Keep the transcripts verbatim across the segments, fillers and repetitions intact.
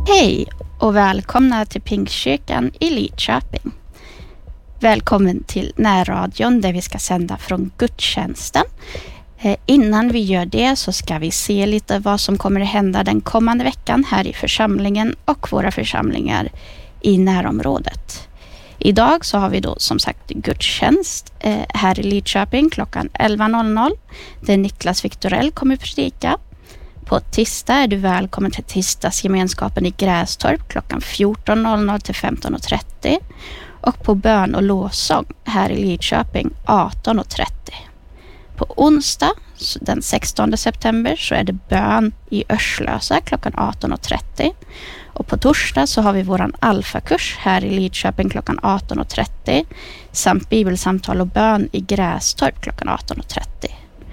Hej och välkomna till Pingstkyrkan i Lidköping. Välkommen till närradion där vi ska sända från gudstjänsten. Eh, innan vi gör det så ska vi se lite vad som kommer att hända den kommande veckan här i församlingen och våra församlingar i närområdet. Idag så har vi då som sagt gudstjänst eh, här i Lidköping klockan elva noll noll där Niklas Viktorell kommer predika. På tisdag är du välkommen till tisdagsgemenskapen i Grästorp klockan fjorton noll noll till femton trettio och på bön och lovsång här i Lidköping arton trettio. På onsdag den sextonde september så är det bön i Örslösa klockan arton trettio och på torsdag så har vi våran alfakurs här i Lidköping klockan arton trettio samt bibelsamtal och bön i Grästorp klockan arton trettio.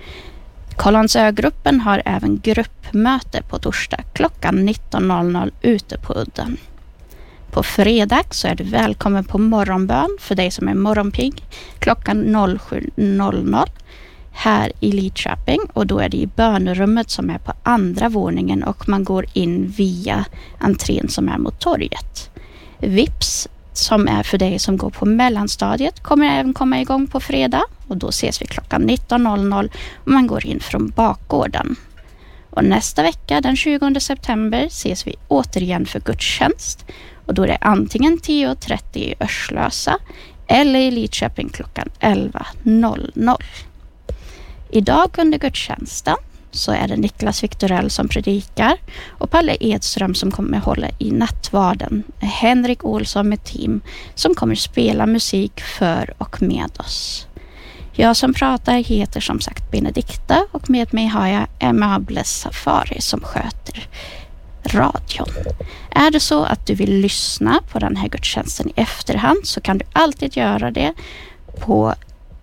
Kållandsögruppen har även gruppmöte på torsdag klockan nitton noll noll ute på udden. På fredag så är du välkommen på morgonbön för dig som är morgonpigg klockan sju noll noll här i Lidköping och då är det i bönerummet som är på andra våningen och man går in via entrén som är mot torget. Vips som är för dig som går på mellanstadiet kommer även komma igång på fredag och då ses vi klockan nitton noll noll och man går in från bakgården. Och nästa vecka den tjugonde september ses vi återigen för gudstjänst och då är det antingen tio trettio i Örslösa eller i Lidköping klockan elva noll noll. Idag under gudstjänsten så är det Niklas Viktorell som predikar och Palle Edström som kommer hålla i nattvarden. Henrik Olsson med team som kommer spela musik för och med oss. Jag som pratar heter som sagt Benedikta och med mig har jag Emma Ables Safari som sköter radion. Är det så att du vill lyssna på den här gudstjänsten i efterhand så kan du alltid göra det på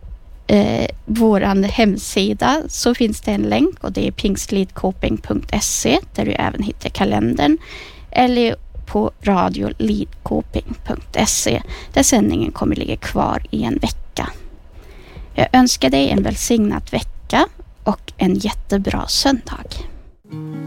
Eh, våran hemsida så finns det en länk och det är pingstlidkoping punkt se där du även hittar kalendern eller på radio lidkoping punkt se där sändningen kommer ligga kvar i en vecka. Jag önskar dig en välsignad vecka och en jättebra söndag.